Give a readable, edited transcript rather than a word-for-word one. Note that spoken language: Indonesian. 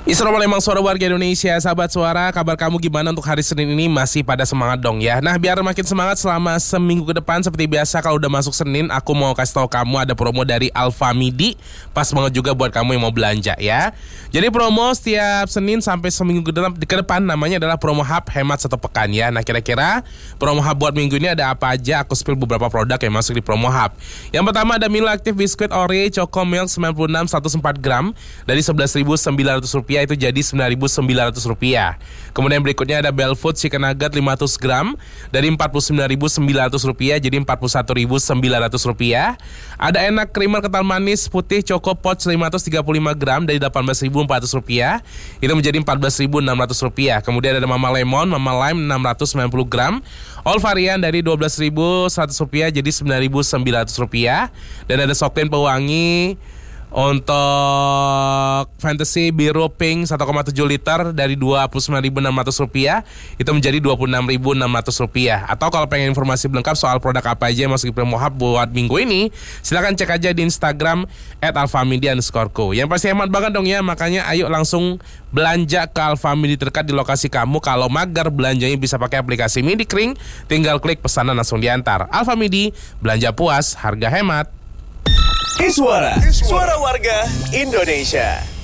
Isromal emang suara warga Indonesia, sahabat suara. Kabar kamu gimana untuk hari Senin ini? Masih pada semangat dong ya. Nah, biar makin semangat selama seminggu ke depan, seperti biasa kalau udah masuk Senin, aku mau kasih tahu kamu ada promo dari Alfamidi. Pas banget juga buat kamu yang mau belanja ya. Jadi promo setiap Senin sampai seminggu ke depan namanya adalah promo hub hemat satu pekan ya. Nah, kira-kira promo hub buat minggu ini ada apa aja? Aku spill beberapa produk yang masuk di promo hub. Yang pertama ada Milo Active Biskuit Oreo Choco Milk 96 104 gram dari Rp11.900 itu jadi Rp9.900. Kemudian berikutnya ada Belfood Chicken Nugget 500 gram dari Rp49.900 jadi Rp41.900. Ada Enak Creamer Kental Manis Putih Choco Poch 535 gram dari Rp18.400 itu menjadi Rp14.600. Kemudian ada Mama Lemon Mama Lime 690 gram all varian dari Rp12.100 jadi Rp9.900. Dan ada Sokten Pewangi untuk Fantasy Biru Pink 1,7 liter dari Rp29.600 itu menjadi Rp26.600. Atau kalau pengen informasi lengkap soal produk apa aja yang masuk di promo hub buat minggu ini, silakan cek aja di Instagram @alfamidi_co. Yang pasti hemat banget dong ya, makanya ayo langsung belanja ke Alfamidi terdekat di lokasi kamu. Kalau mager belanjanya bisa pakai aplikasi Midikring, tinggal klik pesanan langsung diantar. Alfamidi, belanja puas, harga hemat. Suara warga Indonesia.